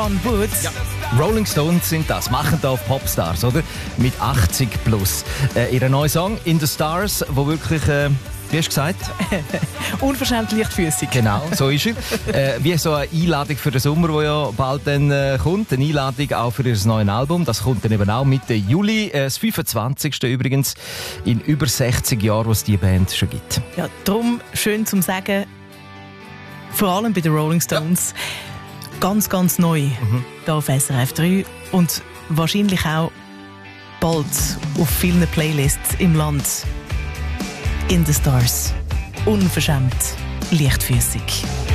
Ron Wood. Ja. Rolling Stones sind das, machen da auf Popstars, oder? Mit 80 plus. Ihr neuer Song «In the Stars», wo wirklich, wie hast du gesagt? Unverschämt leichtfüßig. Genau, so ist er. Wie so eine Einladung für den Sommer, der ja bald dann kommt. Eine Einladung auch für ihr neues Album. Das kommt dann eben auch Mitte Juli. Das 25. übrigens in über 60 Jahren, was es diese Band schon gibt. Ja, darum schön zum Sagen, vor allem bei den Rolling Stones, ganz, ganz neu hier auf SRF 3 und wahrscheinlich auch bald auf vielen Playlists im Land. «In the Stars». Unverschämt leichtfüßig.